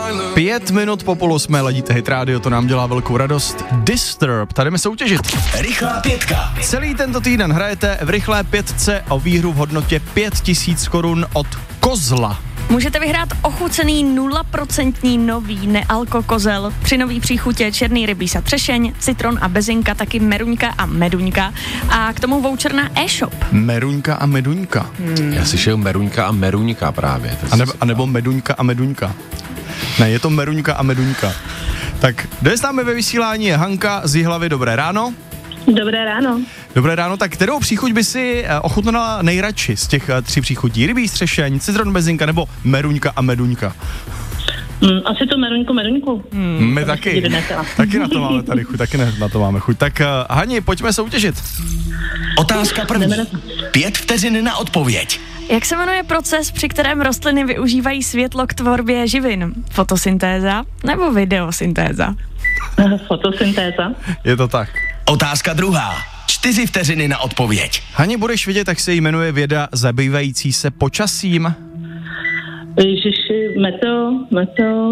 5 minut po 7:30 ladíte Hit Radio, to nám dělá velkou radost. Disturb, tady jdeme soutěžit. Rychlá pětka. Celý tento týden hrajete v rychlé pětce o výhru v hodnotě 5000 korun od Kozla. Můžete vyhrát ochucený 0% nový nealko kozel, 3 nový příchutě, černý rybíz a třešeň, citron a bezinka, taky meruňka a meduňka a k tomu voucher na e-shop. Meruňka a meduňka. Já si šel meruňka a meruňka právě. A nebo meduňka a meduňka. Ne, je to meruňka a meduňka. Tak, kdo je s námi ve vysílání je Hanka z Jihlavy, dobré ráno. Dobré ráno. Dobré ráno, tak kterou příchuť by si ochutnala nejradši z těch 3 příchutí? Rybíz, třešeň, citron, bezinka nebo meruňka a meduňka? Asi to meruňku. My taky. Taky na to máme tady chuť, taky na to máme chuť. Tak Hani, pojďme soutěžit. Otázka první. 5 vteřin na odpověď. Jak se jmenuje proces, při kterém rostliny využívají světlo k tvorbě živin? Fotosyntéza nebo videosyntéza? Fotosyntéza. Je to tak. Otázka druhá. 4 vteřiny na odpověď. Hani, budeš vidět, jak se jmenuje věda zabývající se počasím? Ježiši, meteo.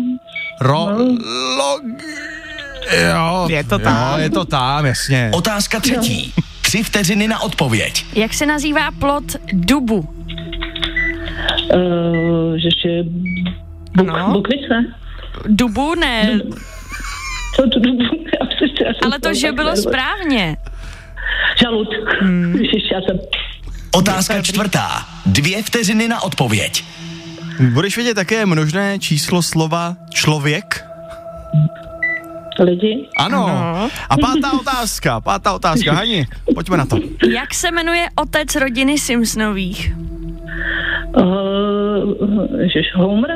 Jo, je to tam. Jo, je to tam, jasně. Otázka třetí. 3 vteřiny na odpověď. Jak se nazývá plod dubu? Ježiši, bukvice. Dubu ne, Co to dubu? ale to, že bylo správně. Žalud. Ježiši, já jsem... Otázka čtvrtá. 2 vteřiny na odpověď. Budeš vědět, jaké je množné číslo slova člověk? Lidi. Ano. A pátá otázka. Hani, pojďme na to. Jak se jmenuje otec rodiny Simpsonových? Ježiš, Homer.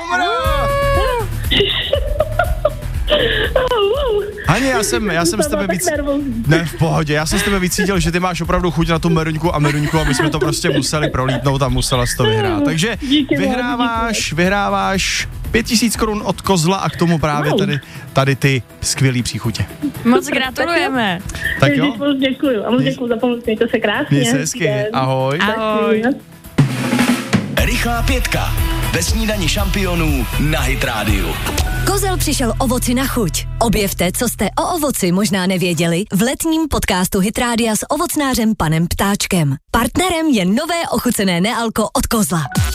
Hani, já jsem s tebe víc... Ne, v pohodě, já jsem s tebe vycítil, že ty máš opravdu chuť na tu meruňku a meruňku a my jsme to prostě museli prolítnout a musela jsi to vyhrát. Takže vyhráváš 5000 korun od Kozla a k tomu právě tady ty skvělý příchutě. Moc gratulujeme. Tak jo? Moc děkuju a moc děkuju za pomoc, mějte se krásně. Měj se hezky, ahoj. Ahoj. Rychlá pětka. Ve snídani šampionů na Hit Radio. Kozel přišel ovoci na chuť. Objevte, co jste o ovoci možná nevěděli v letním podcastu Hit Radia s ovocnářem panem Ptáčkem. Partnerem je nové ochucené nealko od Kozla.